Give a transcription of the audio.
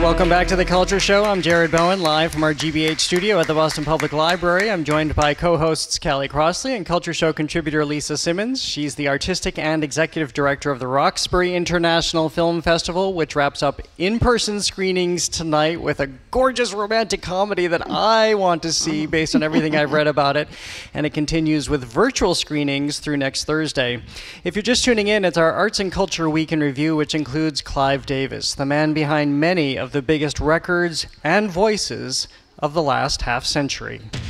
Welcome back to The Culture Show. I'm Jared Bowen, live from our GBH studio at the Boston Public Library. I'm joined by co-hosts Callie Crossley and Culture Show contributor Lisa Simmons. She's the artistic and executive director of the Roxbury International Film Festival, which wraps up in-person screenings tonight with a gorgeous romantic comedy that I want to see based on everything I've read about it. And it continues with virtual screenings through next Thursday. If you're just tuning in, it's our Arts and Culture Week in Review, which includes Clive Davis, the man behind many of the biggest records and voices of the last half century.